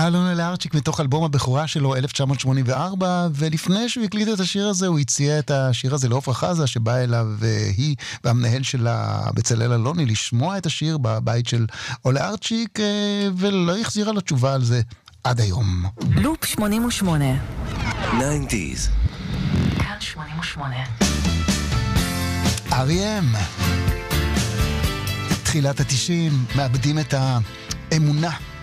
אהלן אלארצ'יק מתוך אלבום הבכורה שלו 1984, ולפני שהוא הקליט את השיר הזה הוא הציע את השיר הזה לעופרה חזה שבא אליו היא והמנהל שלה בצלאל אלוני לשמוע את השיר בבית של אלארצ'יק, ולא החזירה לו תשובה על זה עד היום. לופ 88 90s כאן 88 R.E.M. תחילת ה-90 מאבדים את האמונה